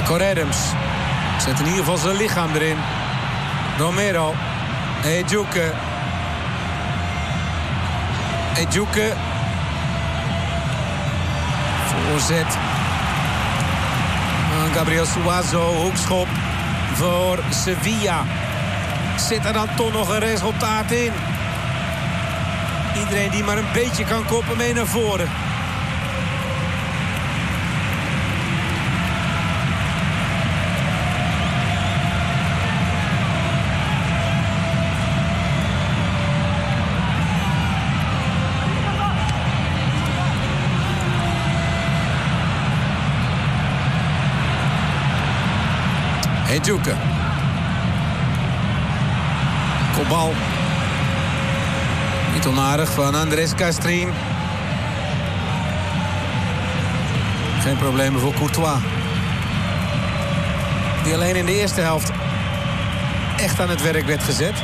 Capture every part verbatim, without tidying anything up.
Marco Adams zet in ieder geval zijn lichaam erin. Romero. Ejuke. Ejuke. Voorzet. Gabriel Suazo. Hoekschop voor Sevilla. Zit er dan toch nog een resultaat in? Iedereen die maar een beetje kan koppen mee naar voren. Ejuke. Kopbal. Niet onaardig van Andrés Castrín. Geen problemen voor Courtois. Die alleen in de eerste helft echt aan het werk werd gezet.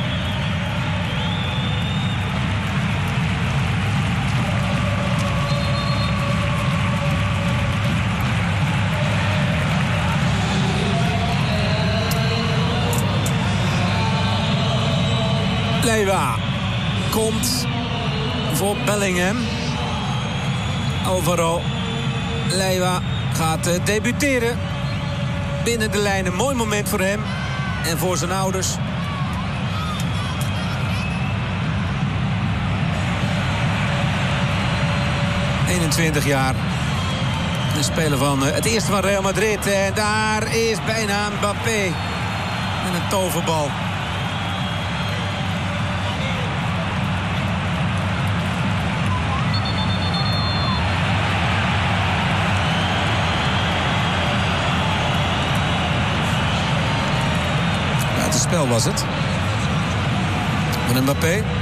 Leiva komt voor Bellingham. Alvaro Leiva gaat uh, debuteren. Binnen de lijn een mooi moment voor hem en voor zijn ouders. eenentwintig jaar. Een speler van uh, het eerste van Real Madrid. En daar is bijna Mbappé. En een toverbal. Spel was het. Van Mbappé.